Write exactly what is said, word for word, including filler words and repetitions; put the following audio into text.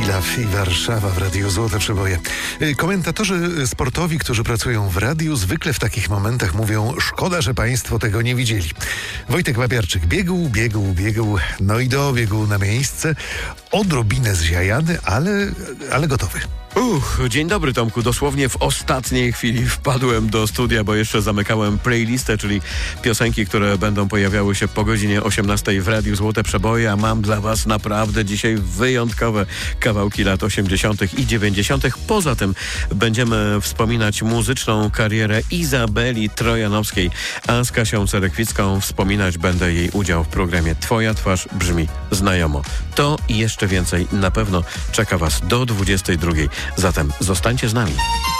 Pilaw i Warszawa w Radiu Złote Przeboje. Komentatorzy sportowi, którzy pracują w radiu, zwykle w takich momentach mówią: szkoda, że państwo tego nie widzieli. Wojtek Babiarczyk biegł, biegł, biegł, no i dobiegł na miejsce. Odrobinę zziajany, ale, ale gotowy. Uch, dzień dobry Tomku, dosłownie w ostatniej chwili wpadłem do studia, bo jeszcze zamykałem playlistę, czyli piosenki, które będą pojawiały się po godzinie osiemnastej w Radiu Złote Przeboje, a mam dla was naprawdę dzisiaj wyjątkowe kawałki lat osiemdziesiątych i dziewięćdziesiątych. Poza tym będziemy wspominać muzyczną karierę Izabeli Trojanowskiej, a z Kasią Cerekwicką wspominać będę jej udział w programie Twoja twarz brzmi znajomo. To i jeszcze więcej na pewno czeka was do dwudziestej drugiej. Zatem zostańcie z nami.